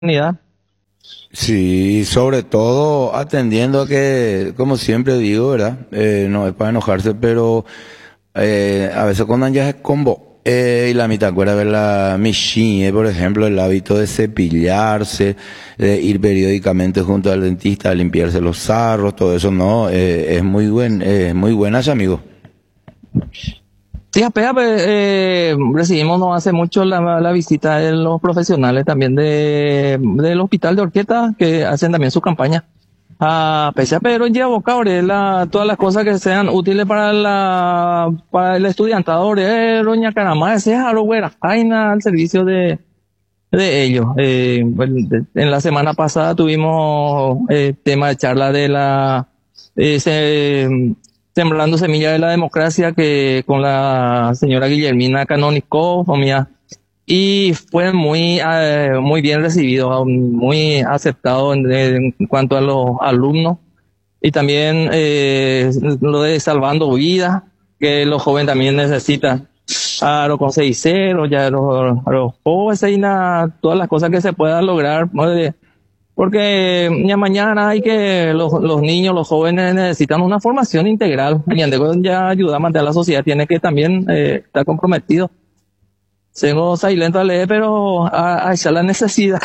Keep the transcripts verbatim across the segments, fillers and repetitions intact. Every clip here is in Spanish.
oportunidad. Sí, sobre todo atendiendo a que, como siempre digo, ¿verdad? Eh, no es para enojarse, pero eh, a veces cuando ya es combo, eh, y la mitad acuerda ver la Michie, por ejemplo, el hábito de cepillarse, de ir periódicamente junto al dentista a limpiarse los sarros, todo eso, no, eh, es muy buen, eh, muy buenas, amigo. Sí, apenas eh, recibimos no hace mucho la, la visita de los profesionales también de, del hospital de Orqueta que hacen también su campaña. A pesar pero ya buscar la todas las cosas que sean útiles para la para el estudiantado de doña Caramá, ese es algo bueno, al servicio de de ellos. Eh, bueno, de- en la semana pasada tuvimos eh, tema de charla de la eh, se- Sembrando Semilla de la Democracia que con la señora Guillermina Canónico, mía, y fue muy eh, muy bien recibido, muy aceptado en, en cuanto a los alumnos y también eh, lo de salvando vidas que los jóvenes también necesitan a los consejeros, ya a los, a los jóvenes y nada, todas las cosas que se puedan lograr, ¿no? De- porque ya mañana hay que los, los niños, los jóvenes necesitan una formación integral. Mañana ya ayudamos a la sociedad, tiene que también eh, estar comprometido. Tengo silento a leer, pero a, a echar la necesidad,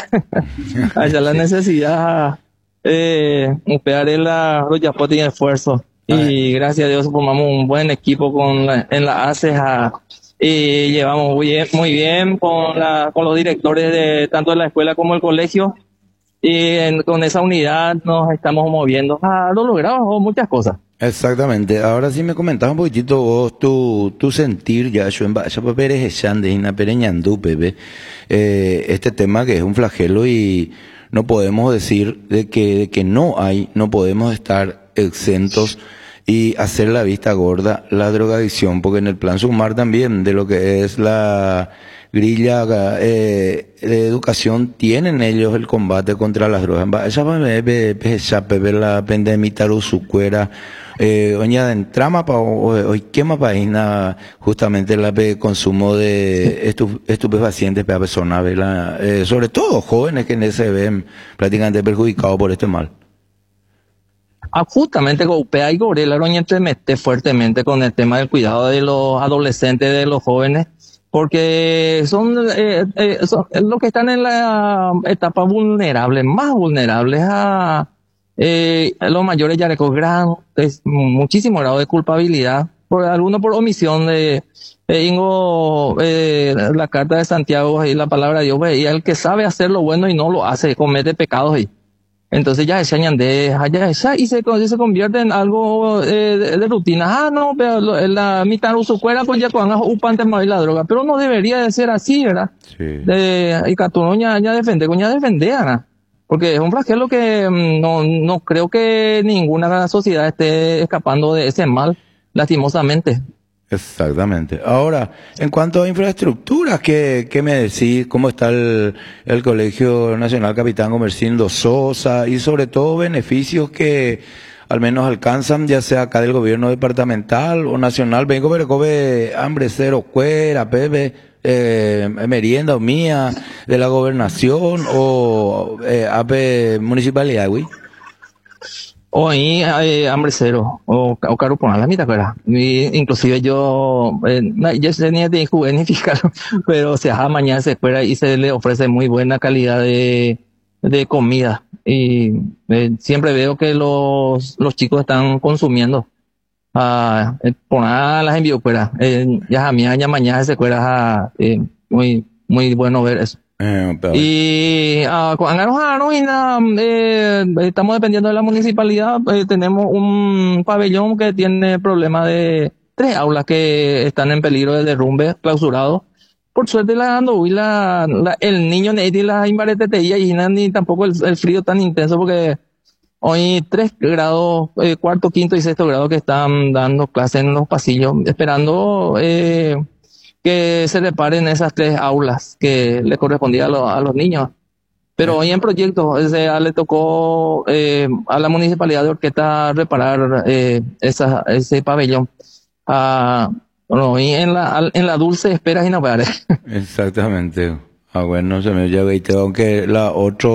a echar la Sí. necesidad, eh, esperar en la los yapotes y esfuerzo. Ah, Y gracias a Dios formamos un buen equipo con la, en la ACEJA y llevamos muy bien, muy bien con la, con los directores de tanto de la escuela como el colegio y en- con esa unidad nos estamos moviendo a lo logrado muchas cosas. exactamente. Ahora sí me comentabas un poquitito vos tu, tu sentir ya, yo en Vaya Pérez de Ina Pereñandú, Pepe, eh, este tema que es un flagelo y no podemos decir de que, de que no hay, no podemos estar exentos y hacer la vista gorda la drogadicción, porque en el plan sumar también de lo que es la grilla eh, de educación tienen ellos el combate contra las drogas. Esa Pepe la pandemia rusucuera eh, oña de trama pa hoy quema país justamente la pe- consumo de estu, estupefacientes para personas, ¿verdad? Eh, sobre todo jóvenes que se ven prácticamente perjudicados por este mal. Ah, justamente Golpea y Gorela Oriente mete fuertemente con el tema del cuidado de los adolescentes, de los jóvenes, porque son, eh, eh, son los que están en la etapa vulnerable, más vulnerables a, eh, a los mayores ya con gran, es muchísimo grado de culpabilidad, por algunos por omisión de, eh, Ingo, eh, la carta de Santiago y la palabra de Dios, ve, y el que sabe hacer lo bueno y no lo hace, comete pecados ahí. Entonces ya se añade, ya esa y se, se convierte en algo eh, de, de rutina. Ah, no, pero lo- la mitad usucuera pues ya cuando upante más la droga, pero no debería de ser así, ¿verdad? Sí. De, y Catuno ya, ya defende, ya defende, Ana. Porque es un flagelo que mm, no, no creo que ninguna sociedad esté escapando de ese mal, lastimosamente. Exactamente. Ahora, en cuanto a infraestructuras, ¿qué, qué me decís? ¿Cómo está el, el Colegio Nacional Capitán Comercindo Sosa? Y sobre todo beneficios que al menos alcanzan, ya sea acá del gobierno departamental o nacional. Vengo, pero come hambre cero, cuera, pepe, eh, merienda o mía de la gobernación o eh, A P municipalidad, güey. O ahí eh, hambre cero, o, o caro por la mitad, ¿verdad? Y, inclusive yo, eh, no, yo tenía de juvenil, pero o sea, mañana se espera y se le ofrece muy buena calidad de, de comida. Y eh, siempre veo que los, los chicos están consumiendo. Ah, eh, por nada las envío, pues, eh, ya a mí, ya mañana se espera, eh, muy, muy bueno ver eso. Eh, pero- Y ah, con Angaro Jaro y nada, eh, estamos dependiendo de la municipalidad. Eh, tenemos un pabellón que tiene problemas de tres aulas que están en peligro de derrumbe, clausurados. Por suerte la ando y la, la- el niño ni la imbareteteía y na- ni tampoco el, el frío tan intenso porque hoy tres grados, eh, cuarto, quinto y sexto grado que están dando clases en los pasillos, esperando eh, que se reparen esas tres aulas que le correspondía a, lo- a los niños. Pero eh, hoy en proyecto, o sea, le tocó eh, a la municipalidad de Orqueta reparar eh, esa, ese pabellón. Ah, bueno, y en la, al- en la dulce espera y no pares. exactamente. Ah, bueno, se me ya veinte, aunque la otro